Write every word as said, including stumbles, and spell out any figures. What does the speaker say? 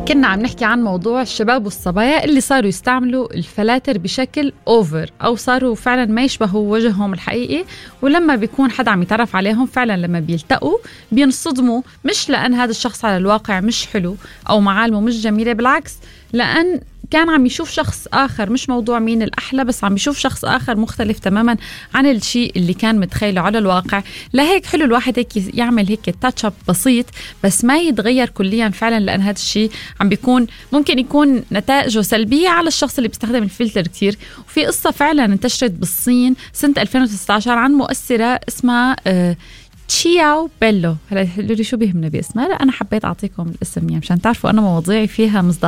كنا عم نحكي عن موضوع الشباب والصبايا اللي صاروا يستعملوا الفلاتر بشكل أوفر، أو صاروا فعلا ما يشبهوا وجههم الحقيقي، ولما بيكون حدا عم يتعرف عليهم فعلا لما بيلتقوا بينصدموا، مش لأن هذا الشخص على الواقع مش حلو أو معالمه مش جميلة، بالعكس لأن كان عم يشوف شخص آخر، مش موضوع مين الأحلى، بس عم يشوف شخص آخر مختلف تماما عن الشيء اللي كان متخيله على الواقع. لهيك حلو الواحد هيك يعمل هيك تاتش اب بسيط، بس ما يتغير كليا فعلا، لأن هذا الشيء عم بيكون ممكن يكون نتائجه سلبية على الشخص اللي بيستخدم الفلتر كتير. وفي قصة فعلا انتشرت بالصين سنة ألفين وتسعة عشر عن مؤثرة اسمها آه تشياو بيلو. هلا اللي شو بيهمنا باسمها؟ لا أنا حبيت أعطيكم الاسم يعني مشان تعرفوا أنا مواضيعي فيها مصداقية.